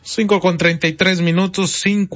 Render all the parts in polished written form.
5:33,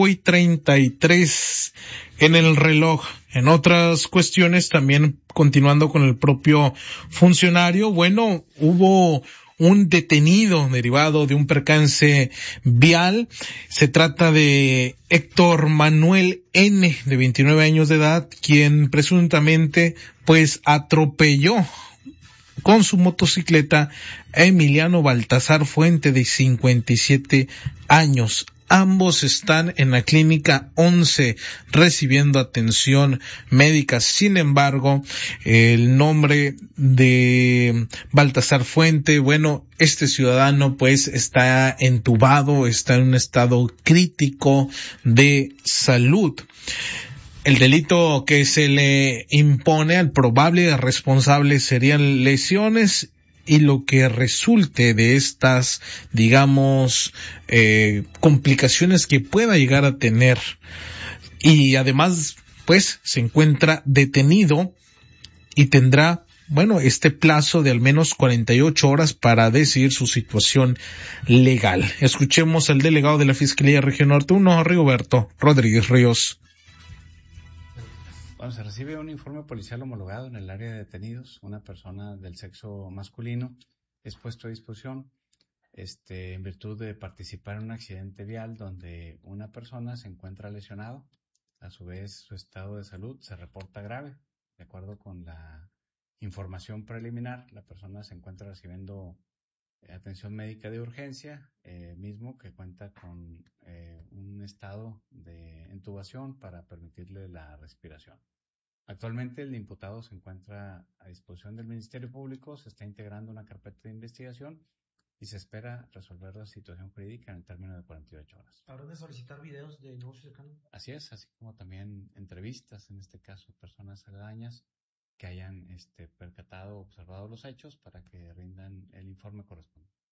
5:33 en el reloj. En otras cuestiones, también continuando con el propio funcionario, bueno, hubo un detenido derivado de un percance vial. Se trata de Héctor Manuel N., de 29 años de edad, quien presuntamente, pues, atropelló con su motocicleta a Emiliano Baltasar Fuente, de 57 años. Ambos están en la clínica 11 recibiendo atención médica. Sin embargo, el nombre de Baltasar Fuente, bueno, este ciudadano pues está entubado, está en un estado crítico de salud. El delito que se le impone al probable responsable serían lesiones y lo que resulte de estas, digamos, complicaciones que pueda llegar a tener. Y además, pues, se encuentra detenido y tendrá, bueno, este plazo de al menos 48 horas para decidir su situación legal. Escuchemos al delegado de la Fiscalía Región Norte 1, Rigoberto Rodríguez Ríos. Bueno, se recibe un informe policial homologado en el área de detenidos. Una persona del sexo masculino es puesto a disposición en virtud de participar en un accidente vial donde una persona se encuentra lesionado. A su vez, su estado de salud se reporta grave. De acuerdo con la información preliminar, la persona se encuentra recibiendo atención médica de urgencia, mismo que cuenta con un estado de intubación para permitirle la respiración. Actualmente el imputado se encuentra a disposición del Ministerio Público, se está integrando una carpeta de investigación y se espera resolver la situación jurídica en el término de 48 horas. ¿Habrán de solicitar videos de negocio cercano? Así es, así como también entrevistas, en este caso, personas aledañas que hayan percatado o observado los hechos para que rindan el informe correspondiente.